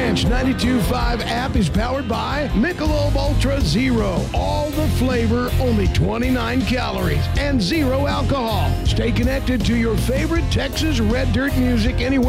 Ranch 92.5 app is powered by Michelob Ultra Zero. All the flavor, only 29 calories, and zero alcohol. Stay connected to your favorite Texas Red Dirt music anywhere